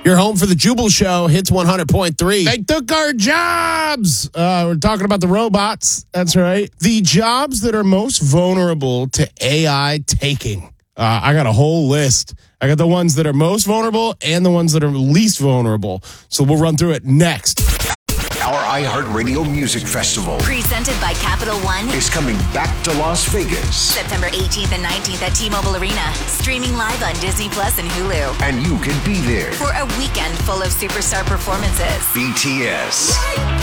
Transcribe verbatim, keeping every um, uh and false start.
You're home for the Jubal Show, Hits one hundred point three. They took our jobs. Uh, we're talking about the robots. That's right. The jobs that are most vulnerable to A I taking. Uh, I got a whole list. I got the ones that are most vulnerable and the ones that are least vulnerable. So we'll run through it next. Our iHeartRadio Music Festival, presented by Capital One, is coming back to Las Vegas. September eighteenth and nineteenth at T-Mobile Arena. Streaming live on Disney Plus and Hulu. And you can be there for a weekend full of superstar performances. B T S,